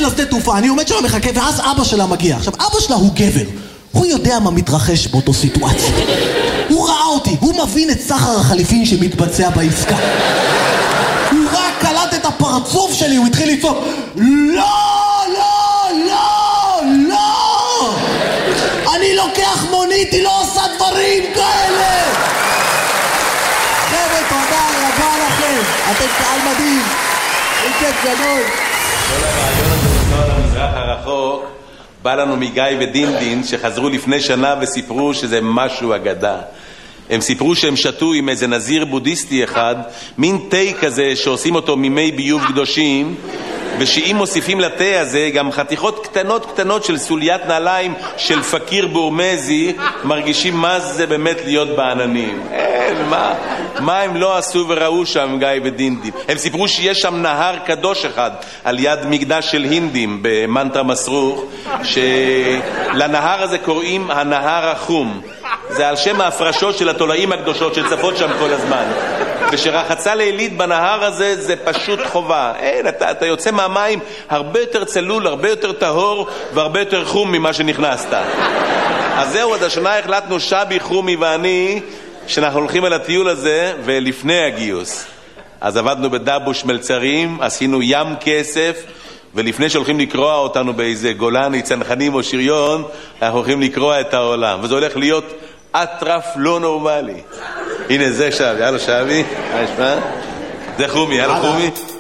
לשדה תעופה, אני עומד שם מחכה, ואז אבא שלה מגיע. עכשיו, אבא שלה הוא גבר. הוא יודע מה מתרחש באותו סיטואציה. הוא ראה אותי, הוא מבין את סחר החליפין שמתבצע בעסקה. הוא רק קלט את הפרצוף שלי, הוא התחיל לצעוק, לא, לא, לא, לא! אני לוקח מונית, היא לא עושה דברים כאלה! חבר'ה, תודה רבה לכם, אתם קהל מדהים, כיף גדול. כל הרעיון הזה לנסוע למזרח הרחוק בא לנו מגיא ודינדין שחזרו לפני שנה וסיפרו שזה משהו אגדה. הם סיפרו שהם שתו עם איזה נזיר בודהיסטי אחד, מין תה כזה שעושים אותו ממי ביוב קדושים, ושאם מוסיפים לתה הזה גם חתיכות קטנות קטנות של סוליית נעליים של פקיר בורמזי, מרגישים מה זה באמת להיות בעננים. מה הם לא עשו וראו שם גיא ודינדים. הם סיפרו שיש שם נהר קדוש אחד על יד מקדש של הינדים במנטרה מסרוך, שלנהר הזה קוראים הנהר החום. זה על שם ההפרשות של התולעים הקדושות שצפות שם כל הזמן. ושרחצה לילית בנהר הזה זה פשוט חובה. אין, אתה יוצא מהמים הרבה יותר צלול, הרבה יותר טהור והרבה יותר חום ממה שנכנסת. אז זהו, עד השנה החלטנו שבי, חומי ואני שאנחנו הולכים על הטיול הזה ולפני הגיוס. אז עבדנו בדבוש מלצרים, עשינו ים כסף, ולפני שהולכים לקרוע אותנו באיזה גולני, צנחנים או שריון, אנחנו הולכים לקרוע את העולם. וזה הולך להיות אטרף לא נורמלי. הנה זה שבי, יאללה שבי, מה נשמע? זה חומי, יאללה חומי.